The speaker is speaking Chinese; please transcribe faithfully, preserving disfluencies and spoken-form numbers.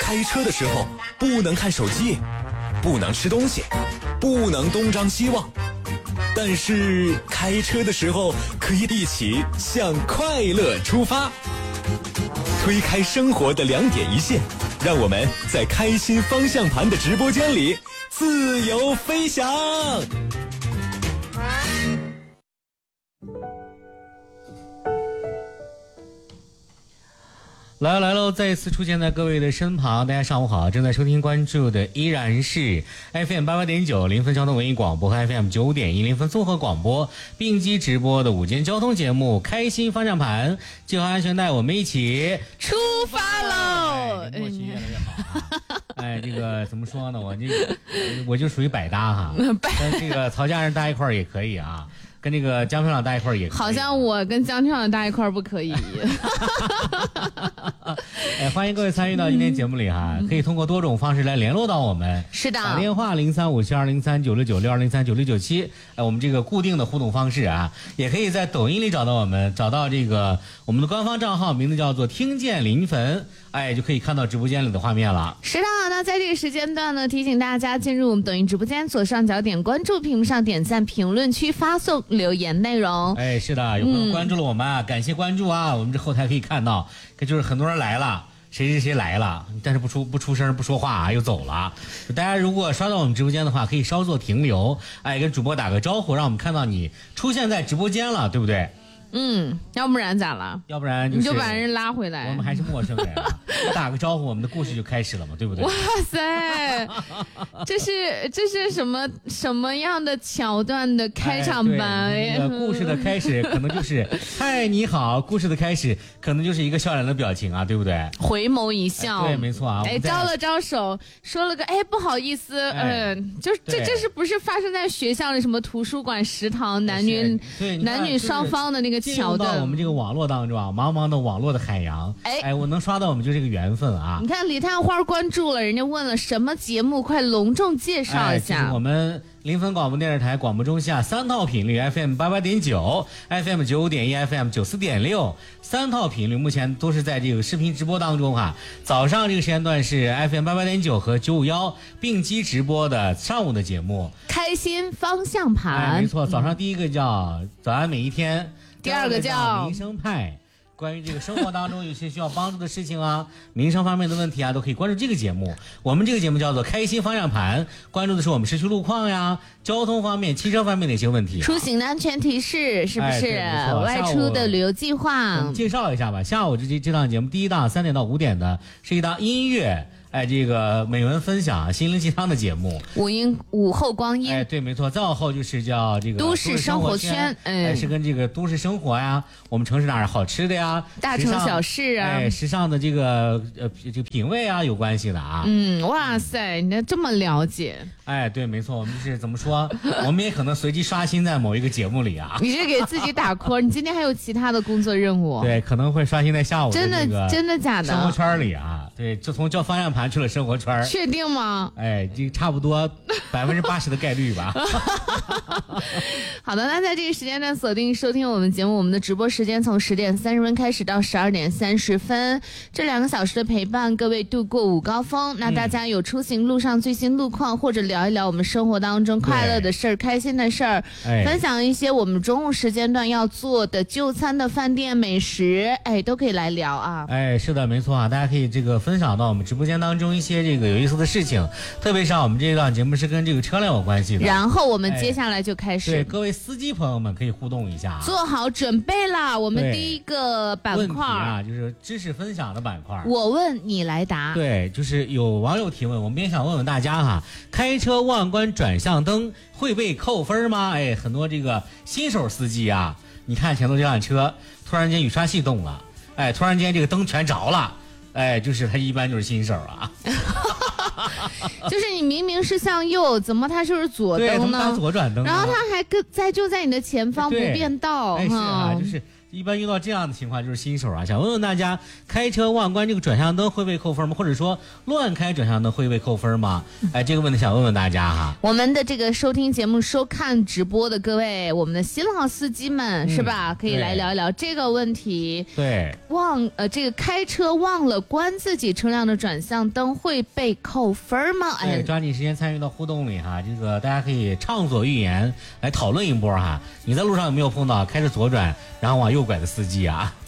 开车的时候不能看手机，不能吃东西，不能东张西望，但是开车的时候可以一起向快乐出发，推开生活的两点一线，让我们在开心方向盘的直播间里自由飞翔。 来了来喽！再一次出现在各位的身旁，大家上午好，正在收听关注的依然是 F M 八八点九临汾交通文艺广播和 F M 九点一临汾综合广播并机直播的午间交通节目《开心方向盘》，系好安全带，我们一起出发喽！ 哎，默契越来越好啊！哎，这个怎么说呢？我这我就属于百搭哈，跟这个曹家人搭一块儿也可以啊。跟这个江票长搭一块儿也可以， 好像我跟江票长搭一块儿不可以。 哎，欢迎各位参与到今天节目里哈、嗯，可以通过多种方式来联络到我们。 是的， 打电话零三五七二零三九六九六二零三九六九七，哎，我们这个固定的互动方式啊，也可以在抖音里找到我们，找到这个我们的官方账号，名字叫做听见临汾，哎，就可以看到直播间里的画面了。 是的，那在这个时间段呢，提醒大家进入我们抖音直播间，左上角点关注，屏幕上点赞，评论区发送留言内容。 哎，是的，有朋友关注了我们啊、嗯，感谢关注啊！我们这后台可以看到，就是很多人来了，谁谁谁来了，但是不出不出声不说话啊，又走了。大家如果刷到我们直播间的话，可以稍作停留，哎，跟主播打个招呼，让我们看到你出现在直播间了，对不对？ 嗯，要不然咋了？ 要不然、就是、 你就把人拉回来。 我们还是陌生人、啊，打个招呼，我们的故事就开始了嘛，对不对？ 哇塞，这是这是什么什么样的桥段的开场白？ 哎、那个故事的开始可能就是嗨你好，故事的开始可能就是一个笑脸的表情啊，对不对？ 回眸一笑， 哎、对，没错啊。 哎，招了招手，说了个哎不好意思，嗯、哎呃，就这这是不是发生在学校的什么图书馆、食堂，男女男女双方的那个？ 进入到我们这个网络当中啊，茫茫的网络的海洋，哎哎，我能刷到我们就这个缘分啊！ 你看李探花关注了，人家问了什么节目，快隆重介绍一下。 哎、就是我们临汾广播电视台广播中心啊，三套频率 F M 八八点九、F M 九五点一、F M 九四点六，三套频率目前都是在这个视频直播当中哈、啊。早上这个时间段是 F M 八八点九和九五幺并机直播的上午的节目， 开心方向盘。 哎，没错，早上第一个叫早安每一天。 第二个叫民生派，关于这个生活当中有些需要帮助的事情啊，民生方面的问题啊，都可以关注这个节目。我们这个节目叫做开心方向盘，关注的是我们市区路况呀、交通方面、汽车方面的一些问题、啊。 出行的安全提示是不是？ 哎、 外出的旅游计划。 我们介绍一下吧。下午这这这档节目，第一档三点到五点的是一档音乐。哎，这个美文分享、心灵鸡汤的节目， 午音午后光阴。 哎，对，没错。再往后就是叫这个都市生活圈， 哎，嗯、是跟这个都市生活呀，我们城市哪儿好吃的呀， 大城小事啊， 哎，时尚的这个呃这个品味啊有关系的啊。 嗯，哇塞，你这么了解。 哎，对，没错，我们是怎么说？我们也可能随机刷新在某一个节目里啊。 你是给自己打 call？ 你今天还有其他的工作任务？ 对，可能会刷新在下午的真的真的假的生活圈里啊。对，就从叫方向盘去了生活圈。 确定吗？ 哎，这差不多百分之八十的概率吧。 好的，那在这个时间段锁定收听我们节目，我们的直播时间从十点三十分开始到十二点三十分，这两个小时的陪伴各位度过午高峰。那大家有出行路上最新路况，或者聊一聊我们生活当中快乐的事儿、开心的事儿、哎，分享一些我们中午时间段要做的就餐的饭店美食，哎，都可以来聊啊。 哎，是的，没错啊，大家可以这个分享到我们直播间当中一些这个有意思的事情，特别是我们这档节目是跟这个车辆有关系的。 然后我们接下来就开始， 哎、对各位司机朋友们可以互动一下， 做好准备啦。我们第一个板块啊，就是知识分享的板块， 我问你来答。 对，就是有网友提问，我们也想问问大家哈，开车忘关转向灯会被扣分吗？哎，很多这个新手司机啊，你看前头这辆车，突然间雨刷器动了，哎，突然间这个灯全着了。哎，就是他一般就是新手啊， 就是你明明是向右，怎么他就是左灯呢？ 对，左转灯， 然后他还跟在就在你的前方不变道， 哎是啊，就是一般遇到这样的情况就是新手啊，想问问大家，开车忘关这个转向灯会被扣分吗？或者说乱开转向灯会被扣分吗？哎，这个问题想问问大家哈。 我们的这个收听节目、收看直播的各位，我们的新老司机们、嗯、是吧？可以来聊一聊这个问题。 对， 忘呃，这个开车忘了关自己车辆的转向灯会被扣分吗？ 哎，抓紧时间参与到互动里哈，这个大家可以畅所欲言来讨论一波哈。你在路上有没有碰到开着左转然后往右拐的司机啊？